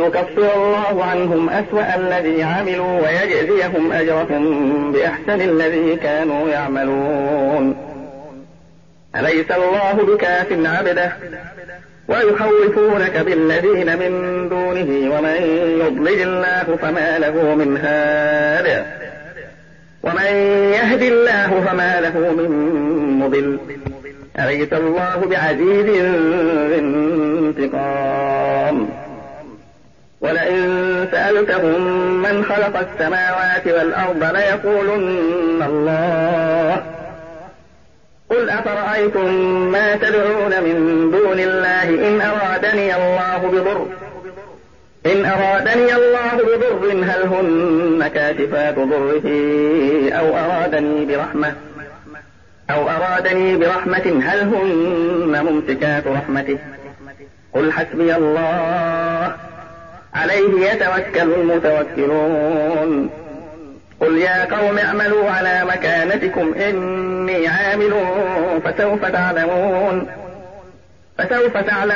ليكفر الله عنهم أسوأ الذي عملوا ويجزيهم أجرهم بأحسن الذي كانوا يعملون. أليس الله بكاف عبده ويخوفونك بالذين من دونه ومن يضلل الله فما له من هاد ومن يهد الله فما له من مضل. أليس الله بعزيز ذي انتقام. ولئن سألتهم من خلق السماوات والأرض ليقولن الله. قل أفرأيتم ما تدعون من دون الله إن أرادني الله بضر هل هن كاشفات ضره أو أرادني برحمة هل هن ممسكات رحمته. قل حسبي الله عليه يتوكل المتوكلون. قل يا قوم اعملوا على مكانتكم إني عامل فسوف تعلمون